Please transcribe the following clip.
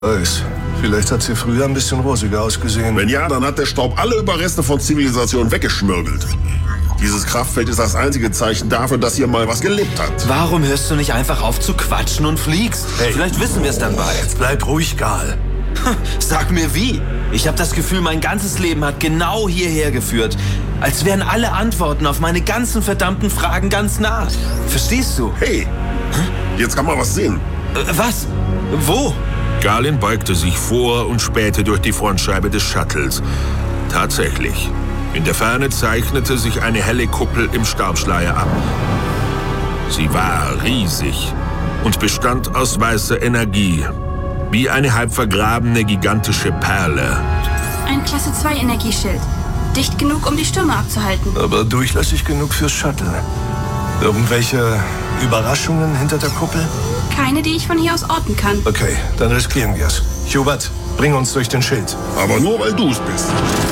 Weiß. Vielleicht hat sie früher ein bisschen rosiger ausgesehen. Wenn ja, dann hat der Staub alle Überreste von Zivilisation weggeschmirgelt. Dieses Kraftfeld ist das einzige Zeichen dafür, dass hier mal was gelebt hat. Warum hörst du nicht einfach auf zu quatschen und fliegst? Hey. Vielleicht wissen wir es dann bald. Jetzt bleib ruhig, Gal. Sag mir wie. Ich habe das Gefühl, mein ganzes Leben hat genau hierher geführt. Als wären alle Antworten auf meine ganzen verdammten Fragen ganz nah. Verstehst du? Hey, jetzt kann man was sehen. Was? Wo? Galen beugte sich vor und spähte durch die Frontscheibe des Shuttles. Tatsächlich. In der Ferne zeichnete sich eine helle Kuppel im Staubschleier ab. Sie war riesig und bestand aus weißer Energie. Wie eine halb vergrabene gigantische Perle. Ein Klasse 2 Energieschild. Dicht genug, um die Stürme abzuhalten. Aber durchlässig genug fürs Shuttle. Irgendwelche Überraschungen hinter der Kuppel? Keine, die ich von hier aus orten kann. Okay, dann riskieren wir's. Hubert, bring uns durch den Schild. Aber nur, weil du es bist.